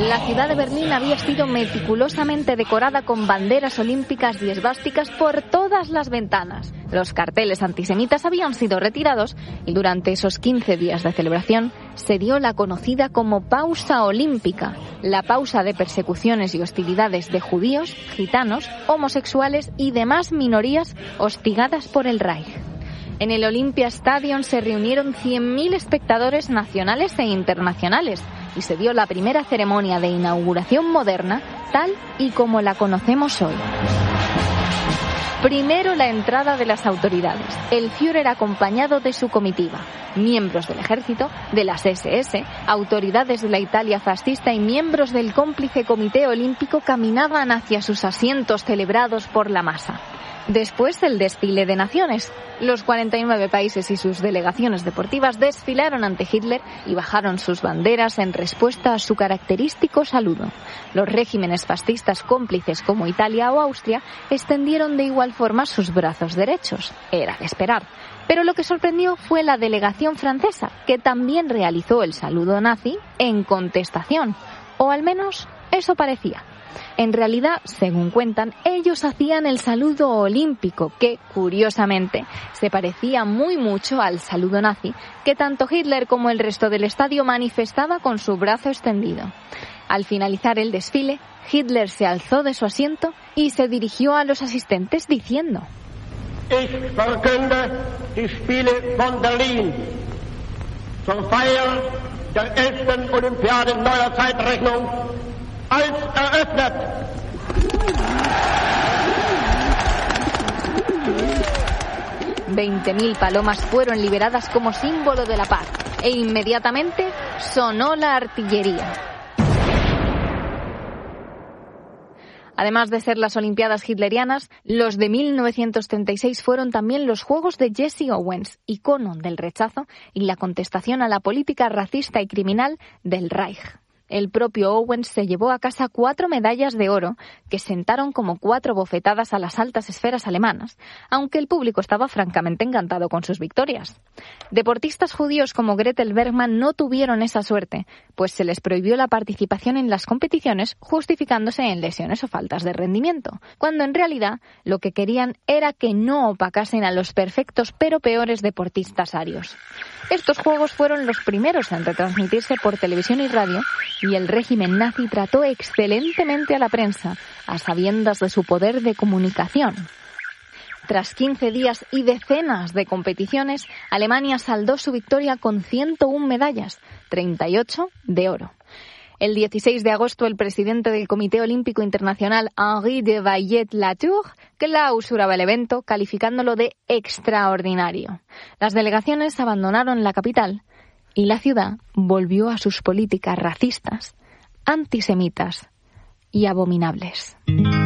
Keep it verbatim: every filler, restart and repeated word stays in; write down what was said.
La ciudad de Berlín había sido meticulosamente decorada con banderas olímpicas y esvásticas por todas las ventanas. Los carteles antisemitas habían sido retirados y durante esos quince días de celebración se dio la conocida como pausa olímpica, la pausa de persecuciones y hostilidades de judíos, gitanos, homosexuales y demás minorías hostigadas por el Reich. En el Olympia Stadium se reunieron cien mil espectadores nacionales e internacionales y se dio la primera ceremonia de inauguración moderna, tal y como la conocemos hoy. Primero la entrada de las autoridades, el Führer acompañado de su comitiva, miembros del ejército, de las ese ese, autoridades de la Italia fascista y miembros del cómplice Comité Olímpico caminaban hacia sus asientos celebrados por la masa. Después el desfile de naciones. Los cuarenta y nueve países y sus delegaciones deportivas desfilaron ante Hitler y bajaron sus banderas en respuesta a su característico saludo. Los regímenes fascistas cómplices como Italia o Austria extendieron de igual forma sus brazos derechos. Era de esperar. Pero lo que sorprendió fue la delegación francesa, que también realizó el saludo nazi en contestación. O al menos eso parecía. En realidad, según cuentan, ellos hacían el saludo olímpico, que, curiosamente, se parecía muy mucho al saludo nazi, que tanto Hitler como el resto del estadio manifestaba con su brazo extendido. Al finalizar el desfile, Hitler se alzó de su asiento y se dirigió a los asistentes diciendo: Ich verkünde die Spiele von Berlin zur Feier der elften Olympiade neuer Zeitrechnung als eröffnet. Veinte mil palomas fueron liberadas como símbolo de la paz e inmediatamente sonó la artillería. Además de ser las Olimpiadas hitlerianas, los de mil novecientos treinta y seis fueron también los Juegos de Jesse Owens, icono del rechazo y la contestación a la política racista y criminal del Reich. El propio Owens se llevó a casa cuatro medallas de oro que sentaron como cuatro bofetadas a las altas esferas alemanas, aunque el público estaba francamente encantado con sus victorias. Deportistas judíos como Gretel Bergmann no tuvieron esa suerte, pues se les prohibió la participación en las competiciones justificándose en lesiones o faltas de rendimiento, cuando en realidad lo que querían era que no opacasen a los perfectos pero peores deportistas arios. Estos juegos fueron los primeros en retransmitirse por televisión y radio, y el régimen nazi trató excelentemente a la prensa, a sabiendas de su poder de comunicación. Tras quince días y decenas de competiciones, Alemania saldó su victoria con ciento una medallas, treinta y ocho de oro. El dieciséis de agosto, el presidente del Comité Olímpico Internacional, Henri de Vallet-Latour, clausuraba el evento, calificándolo de extraordinario. Las delegaciones abandonaron la capital y la ciudad volvió a sus políticas racistas, antisemitas y abominables.